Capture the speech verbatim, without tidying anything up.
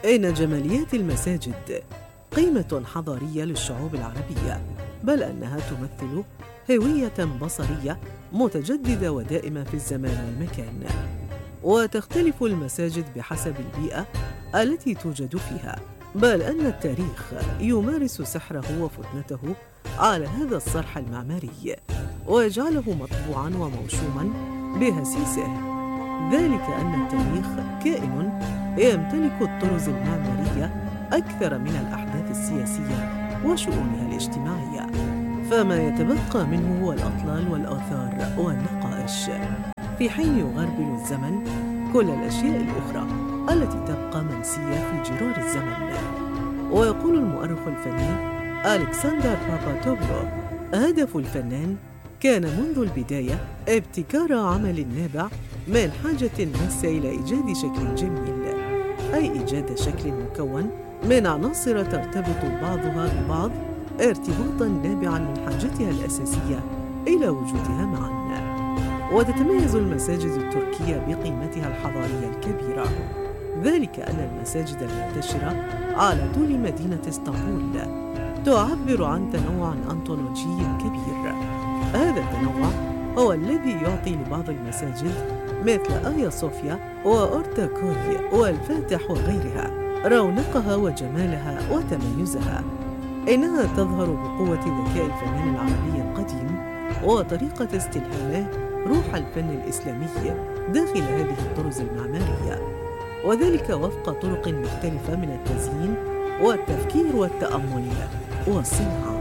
إن جماليات المساجد قيمة حضارية للشعوب العربية، بل أنها تمثل هوية بصرية متجددة ودائمة في الزمان والمكان. وتختلف المساجد بحسب البيئة التي توجد فيها، بل أن التاريخ يمارس سحره وفتنته على هذا الصرح المعماري ويجعله مطبوعاً وموشوماً بهسيسه، ذلك أن التاريخ كائن يمتلك الطرز المعمارية أكثر من الأحداث السياسية وشؤونها الاجتماعية، فما يتبقى منه هو الأطلال والآثار والنقائش، في حين يغربل الزمن كل الأشياء الأخرى التي تبقى منسية في جرار الزمن. ويقول المؤرخ الفني ألكسندر باباتوغلو: هدف الفنان كان منذ البداية ابتكار عمل نابع من حاجة ماسة إلى إيجاد شكل جميل، أي إيجاد شكل مكون من عناصر ترتبط بعضها ببعض ارتباطاً نابعاً من حاجتها الأساسية إلى وجودها معاً. وتتميز المساجد التركية بقيمتها الحضارية الكبيرة، ذلك أن المساجد المنتشرة على طول مدينة اسطنبول تعبر عن تنوع أنطولوجي كبير. هذا التنوع هو الذي يعطي لبعض المساجد مثل آيا صوفيا وأورتاكوي والفاتح وغيرها رونقها وجمالها وتميزها. إنها تظهر بقوة ذكاء الفنان العربي القديم وطريقة استلهامه روح الفن الإسلامي داخل هذه الطرز المعمارية، وذلك وفق طرق مختلفة من التزيين والتفكير والتأمل والصناعة.